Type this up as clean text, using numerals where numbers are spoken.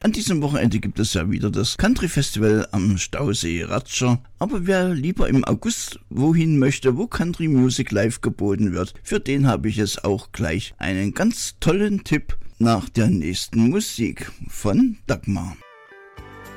An diesem Wochenende gibt es ja wieder das Country Festival am Stausee Ratscher. Aber wer lieber im August wohin möchte, wo Country Music live geboten wird, für den habe ich jetzt auch gleich einen ganz tollen Tipp nach der nächsten Musik von Dagmar.